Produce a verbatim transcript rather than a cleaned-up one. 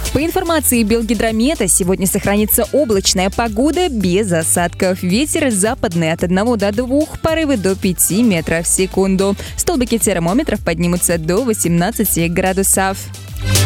По информации Белгидромета, сегодня сохранится облачная погода без осадков. Ветер западный от одного до двух, порывы до пяти метров в секунду. Столбики термометров поднимутся до восемнадцати градусов.